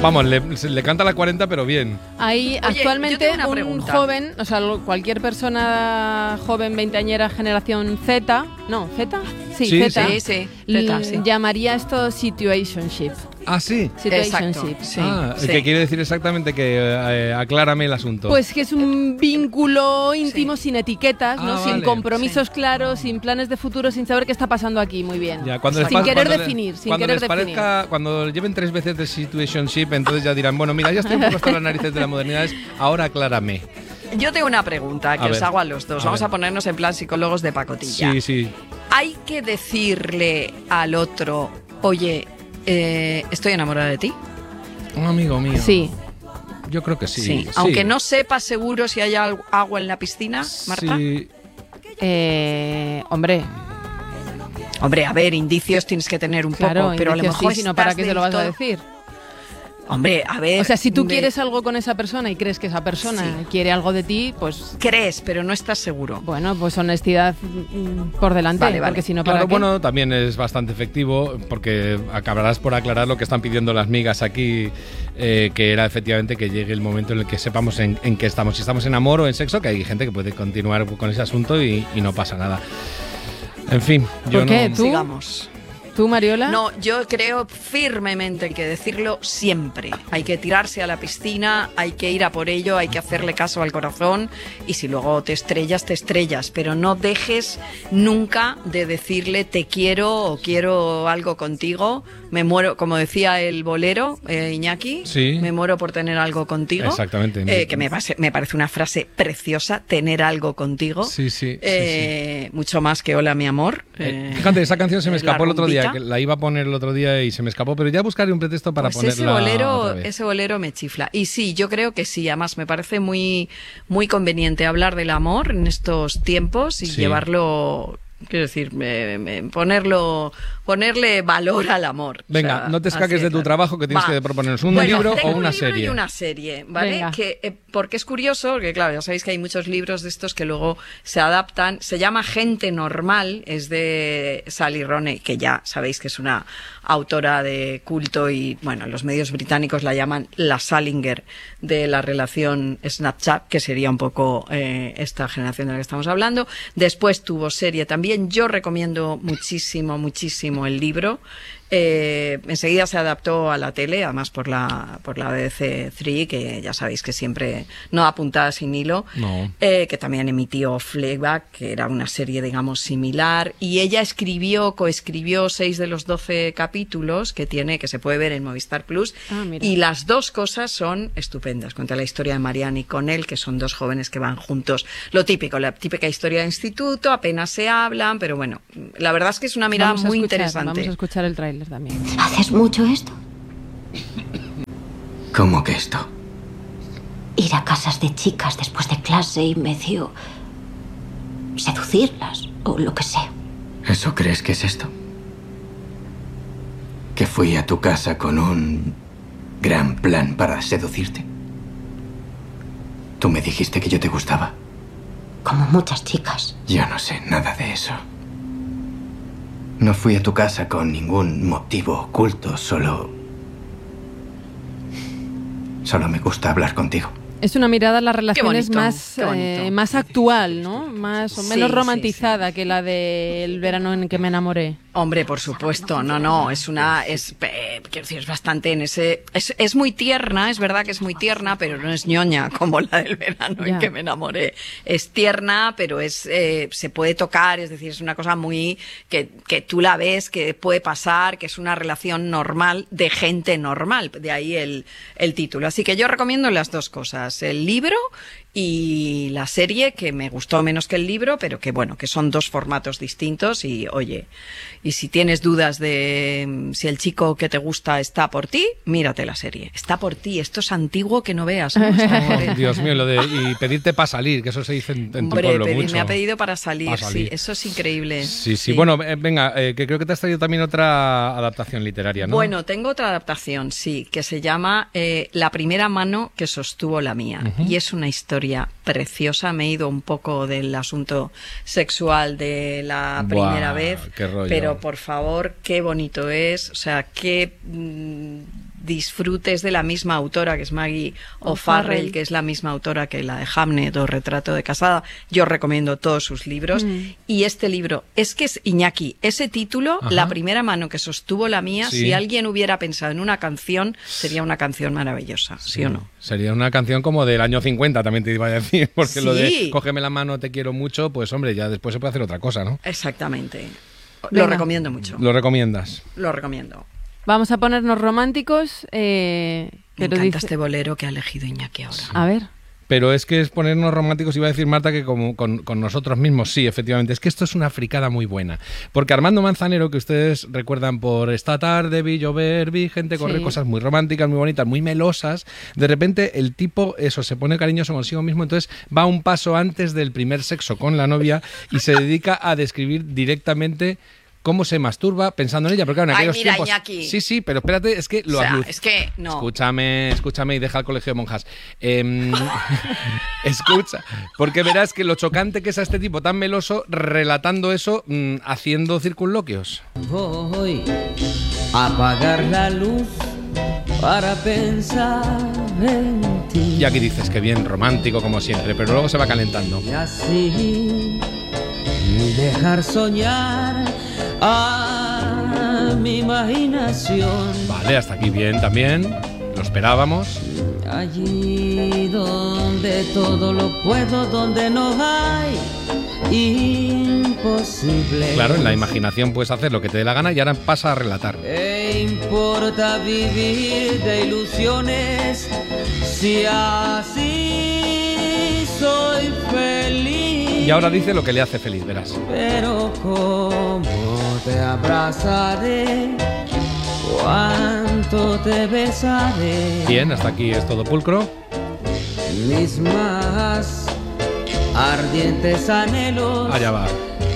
Vamos, le canta la 40, pero bien. Hay actualmente un joven, o sea, cualquier persona joven, veinteañera, generación Z, ¿no? ¿Z? Sí, Z. Sí. Llamaría esto situationship. Ah, sí. Situationship. Sí. ¿Qué quiere decir exactamente? Que aclárame el asunto. Pues que es un vínculo íntimo sin etiquetas, ¿no? Sin compromisos claros, sin planes de futuro, sin saber qué está pasando aquí. Muy bien. Ya, sin querer definir. Cuando lleven 3 veces de situationship, entonces ya dirán, bueno, mira, ya estoy un poco hasta las narices de la modernidad, ahora aclárame. Yo tengo una pregunta que os hago a los dos. Vamos a ponernos en plan psicólogos de pacotilla. Sí. ¿Hay que decirle al otro, oye, estoy enamorada de ti? Un amigo mío. Sí. Yo creo que sí. Sí. Aunque no sepas seguro si hay agua en la piscina, Marta. Sí. Hombre, a ver, indicios tienes que tener un poco, pero a lo mejor sí, sino ¿para qué se lo vas a decir? Hombre, a ver... O sea, si tú quieres algo con esa persona y crees que esa persona quiere algo de ti, pues... Crees, pero no estás seguro. Bueno, pues honestidad por delante, vale. Porque si no, ¿para qué? Bueno, también es bastante efectivo, porque acabarás por aclarar lo que están pidiendo las migas aquí, que era efectivamente que llegue el momento en el que sepamos en qué estamos. Si estamos en amor o en sexo, que hay gente que puede continuar con ese asunto y no pasa nada. En fin, ¿Por qué? ¿Tú? Sigamos. ¿Tú, Mariola? No, yo creo firmemente que decirlo siempre. Hay que tirarse a la piscina, hay que ir a por ello, hay que hacerle caso al corazón y si luego te estrellas, pero no dejes nunca de decirle te quiero o quiero algo contigo. Me muero, como decía el bolero, Iñaki, me muero por tener algo contigo. Exactamente. Que me parece una frase preciosa, tener algo contigo. Sí. Mucho más que hola mi amor. Fíjate, esa canción se me escapó el otro día, que la iba a poner el otro día y se me escapó, pero ya buscaré un pretexto para ponerla. Ese bolero me chifla. Y sí, yo creo que sí, además me parece muy, muy conveniente hablar del amor en estos tiempos y llevarlo... Quiero decir, ponerle valor al amor. Venga, o sea, no te escaques de tu trabajo, que tienes que proponernos un libro o una serie. Y una serie, ¿vale? Porque es curioso, que claro, ya sabéis que hay muchos libros de estos que luego se adaptan. Se llama Gente Normal, es de Sally Rooney, que ya sabéis que es una autora de culto y, bueno, los medios británicos la llaman la Salinger de la relación Snapchat, que sería un poco esta generación de la que estamos hablando. Después tuvo serie también. Yo recomiendo muchísimo el libro. Enseguida se adaptó a la tele, además por la BBC 3, que ya sabéis que siempre no da puntada sin hilo, que también emitió Fleabag, que era una serie, digamos, similar, y ella coescribió 6 de los 12 capítulos que se puede ver en Movistar Plus, y las dos cosas son estupendas. Cuenta la historia de Marianne y Connell, que son dos jóvenes que van juntos, lo típico, la típica historia de instituto, apenas se hablan, pero bueno, la verdad es que es una mirada muy interesante. Vamos a escuchar el tráiler también. ¿Haces mucho esto? ¿Cómo que esto? Ir a casas de chicas después de clase y medio seducirlas o lo que sea. ¿Eso crees que es esto? ¿Que fui a tu casa con un gran plan para seducirte? Tú me dijiste que yo te gustaba. Como muchas chicas. Yo no sé nada de eso. No fui a tu casa con ningún motivo oculto, solo me gusta hablar contigo. Es una mirada a las relaciones más actual, ¿no? Más o menos romantizada que la del verano en que me enamoré. Hombre, por supuesto, no, quiero decir, es bastante en ese, es muy tierna, es verdad que es muy tierna, pero no es ñoña como la del verano en que me enamoré. Es tierna, pero se puede tocar, es decir, es una cosa muy, que tú la ves, que puede pasar, que es una relación normal de gente normal, de ahí el título. Así que yo recomiendo las dos cosas, el libro y la serie, que me gustó menos que el libro, pero que bueno, que son dos formatos distintos y oye, y si tienes dudas de si el chico que te gusta está por ti, mírate la serie. Está por ti, esto es antiguo que no veas, ¿no? Dios mío, y pedirte para salir, que eso se dice en tu pueblo mucho. Me ha pedido para salir, sí, eso es increíble. Sí. Bueno, venga, que creo que te has traído también otra adaptación literaria, ¿no? Bueno, tengo otra adaptación, sí, que se llama La primera mano que sostuvo la mía, y es una historia preciosa. Me he ido un poco del asunto sexual de la primera vez, pero por favor, qué bonito es, o sea, qué disfrutes de la misma autora, que es Maggie O'Farrell, que es la misma autora que la de Hamnet o Retrato de casada. Yo recomiendo todos sus libros. Y este libro, es que es Iñaki, ese título, la primera mano que sostuvo la mía, si alguien hubiera pensado en una canción, sería una canción maravillosa, ¿sí o no? Sería una canción como del año 50, también te iba a decir, porque lo de cógeme la mano, te quiero mucho, pues hombre, ya después se puede hacer otra cosa, ¿no? Exactamente. Lo recomiendo mucho. ¿Lo recomiendas? Lo recomiendo. Vamos a ponernos románticos. Me encanta este bolero que ha elegido Iñaki ahora. A ver. Pero es que es ponernos románticos, iba a decir Marta, que como con nosotros mismos, sí, efectivamente. Es que esto es una fricada muy buena. Porque Armando Manzanero, que ustedes recuerdan por Esta tarde, vi llover, vi gente correr, cosas muy románticas, muy bonitas, muy melosas, de repente el tipo, se pone cariñoso consigo mismo, entonces va un paso antes del primer sexo con la novia y se dedica a describir directamente cómo se masturba pensando en ella, porque claro, en aquellos tiempos... Iñaki. Sí, pero espérate, es que lo es que no. Escúchame y deja el colegio de monjas. Escucha, porque verás que lo chocante que es a este tipo tan meloso relatando eso, haciendo circunloquios. Voy a apagar la luz para pensar en ti. Y aquí dices que bien romántico como siempre, pero luego se va calentando. Y así dejar soñar a mi imaginación. Vale, hasta aquí bien también. Lo esperábamos. Allí donde todo lo puedo, donde no hay imposible. Claro, en la imaginación puedes hacer lo que te dé la gana y ahora pasa a relatar. ¿Qué importa vivir de ilusiones si así soy feliz? Y ahora dice lo que le hace feliz, verás. Pero cómo te abrazaré, cuánto te besaré. Bien, hasta aquí es todo pulcro. Mis más ardientes anhelos, Allá va.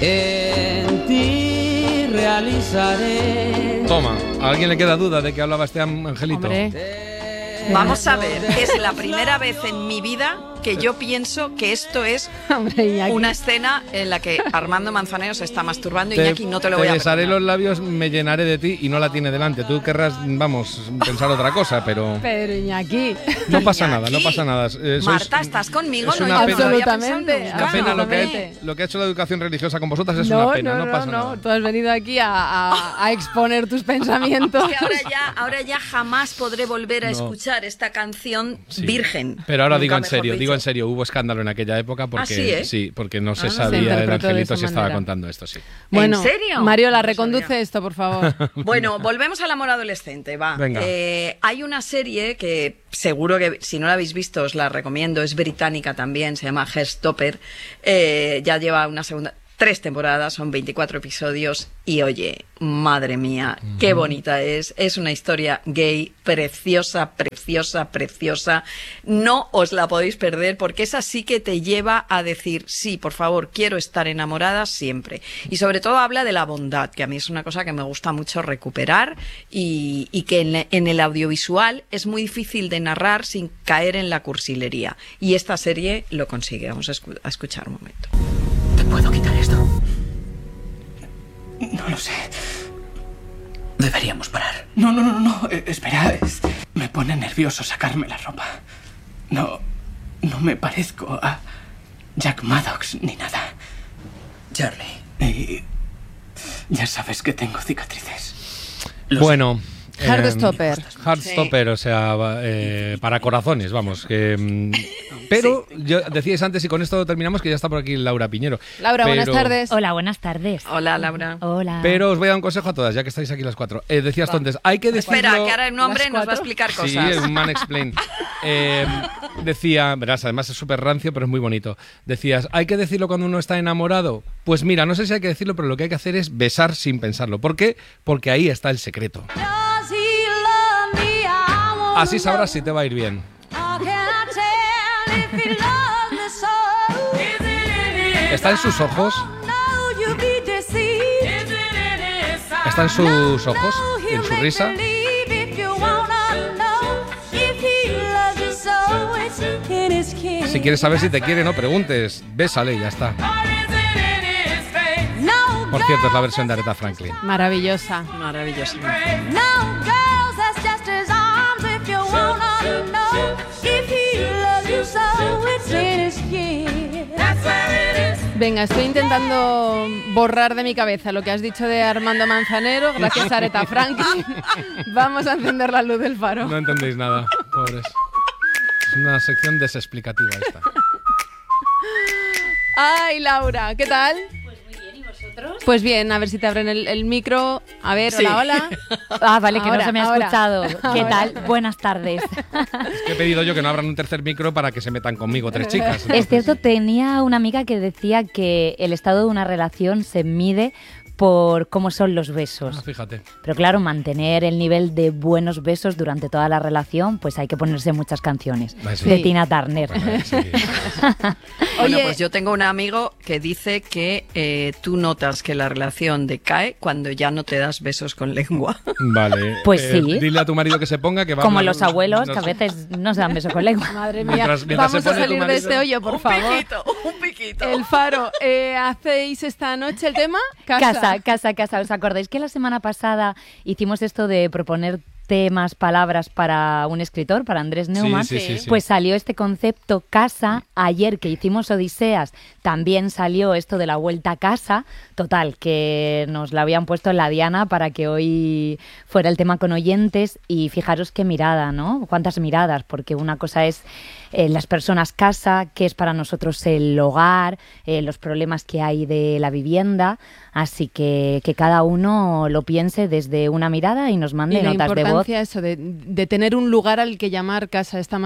en ti realizaré. Toma, ¿a alguien le queda duda de que hablaba este angelito? Hombre. Vamos a ver, es la primera vez en mi vida que yo pienso que esto es una escena en la que Armando Manzanero se está masturbando y Iñaki no te lo voy a besaré perdonar. los labios, me llenaré de ti y no la tiene delante. Tú querrás, pensar otra cosa, pero... Pero Iñaki. No pasa nada, no pasa nada. Marta, ¿estás conmigo? Es no, una pena. Absolutamente. Una pena lo que ha hecho la educación religiosa con vosotras, es una pena, no pasa nada. Tú has venido aquí a exponer tus pensamientos. Es que ahora ya jamás podré volver a escuchar esta canción virgen. Pero ahora digo Nunca en serio, hubo escándalo en aquella época porque porque no se se sabía el angelito si estaba manera. contando esto, sí. Bueno, ¿En serio? Mariola, reconduce esto, por favor. Bueno, volvemos al amor adolescente, va. Venga. Hay una serie que seguro que si no la habéis visto os la recomiendo, es británica también, se llama Heartstopper, ya lleva 3 temporadas, son 24 episodios y oye, madre mía, qué bonita es una historia gay preciosa, preciosa, preciosa, no os la podéis perder porque esa sí que te lleva a decir, sí, por favor, quiero estar enamorada siempre, y sobre todo habla de la bondad, que a mí es una cosa que me gusta mucho recuperar y que en el audiovisual es muy difícil de narrar sin caer en la cursilería, y esta serie lo consigue. Vamos a escuchar un momento. ¿Te puedo quitar esto? No lo sé. Deberíamos parar. No. Espera, me pone nervioso sacarme la ropa. No me parezco a Jack Maddox ni nada. Charlie. Y ya sabes que tengo cicatrices. Bueno... Heartstopper. Heartstopper, o sea, para corazones, vamos. Pero yo decíais antes, y con esto terminamos, que ya está por aquí Laura Piñero. Laura, buenas tardes. Hola, buenas tardes. Hola, Laura. Hola. Pero os voy a dar un consejo a todas, ya que estáis aquí las 4. Decías tú antes, hay que decirlo... Espera, que ahora un hombre nos va a explicar cosas. Sí, un man explain. Decía, verás, además es súper rancio, pero es muy bonito. Decías, ¿hay que decirlo cuando uno está enamorado? Pues mira, no sé si hay que decirlo, pero lo que hay que hacer es besar sin pensarlo. ¿Por qué? Porque ahí está el secreto. Así sabrás si te va a ir bien. ¿Está en sus ojos? ¿Está en sus ojos? ¿En su risa? Si quieres saber si te quiere, no preguntes. Bésale y ya está. Por cierto, es la versión de Aretha Franklin. Maravillosa. Maravillosa. Venga, estoy intentando borrar de mi cabeza lo que has dicho de Armando Manzanero, gracias a Aretha Franklin. Vamos a encender la luz del faro. No entendéis nada, pobres. Es una sección desexplicativa esta. Ay, Laura, ¿qué tal? Pues bien, a ver si te abren el micro. A ver, sí. Hola. Ah, vale, que no se me ha escuchado. ¿Qué tal? Buenas tardes. Es que he pedido yo que no abran un tercer micro para que se metan conmigo 3 chicas. Entonces... Es cierto, tenía una amiga que decía que el estado de una relación se mide por cómo son los besos. Ah, fíjate. Pero claro, mantener el nivel de buenos besos durante toda la relación, pues hay que ponerse muchas canciones sí. de Tina Turner. Sí. Bueno, pues yo tengo un amigo que dice que tú notas que la relación decae cuando ya no te das besos con lengua. Vale. Pues sí. Dile a tu marido que se ponga que va como a los abuelos, que a veces no se dan besos con lengua. Madre mía, mientras vamos a salir de este hoyo, por favor. Un piquito. El faro, ¿hacéis esta noche el tema? Casa. ¿Os acordáis que la semana pasada hicimos esto de proponer temas, palabras para un escritor, para Andrés Neumann? Sí. Pues salió este concepto casa. Ayer que hicimos Odiseas también salió esto de la vuelta a casa. Total, que nos la habían puesto en la diana para que hoy fuera el tema con oyentes. Y fijaros qué mirada, ¿no? Cuántas miradas, porque una cosa es las personas casa, qué es para nosotros el hogar, los problemas que hay de la vivienda. Así que cada uno lo piense desde una mirada y nos mande notas de voz. Eso de tener un lugar al que llamar casa. Esta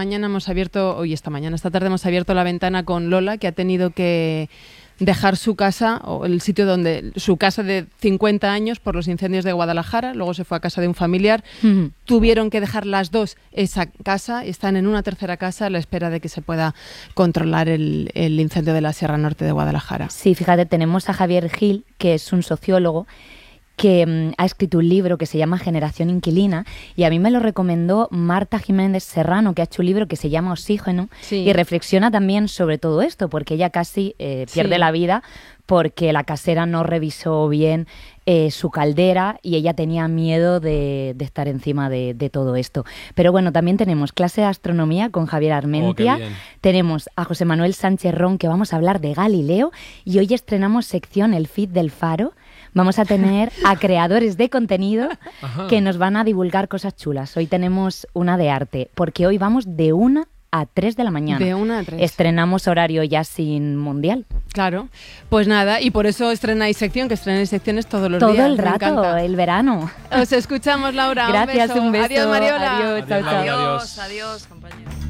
tarde hemos abierto la ventana con Lola, que ha tenido que dejar su casa, o el sitio su casa de 50 años por los incendios de Guadalajara, luego se fue a casa de un familiar. Tuvieron que dejar las dos esa casa, están en una tercera casa a la espera de que se pueda controlar el incendio de la Sierra Norte de Guadalajara. Sí, fíjate, tenemos a Javier Gil, que es un sociólogo, que ha escrito un libro que se llama Generación Inquilina, y a mí me lo recomendó Marta Jiménez Serrano, que ha hecho un libro que se llama Oxígeno, y reflexiona también sobre todo esto, porque ella casi pierde la vida porque la casera no revisó bien su caldera y ella tenía miedo de estar encima de todo esto. Pero bueno, también tenemos clase de astronomía con Javier Armentia, tenemos a José Manuel Sánchez Ron, que vamos a hablar de Galileo, y hoy estrenamos sección El Feed del Faro. Vamos a tener a creadores de contenido que nos van a divulgar cosas chulas. Hoy tenemos una de arte, porque hoy vamos de 1 a 3 de la mañana. De 1 a 3. Estrenamos horario ya sin mundial. Claro. Pues nada, y por eso estrenáis secciones todos los días. Todo el rato, el verano. Os escuchamos, Laura. Gracias, un beso. Adiós, Mariola. Adiós, chao, chao. Adiós, compañeros.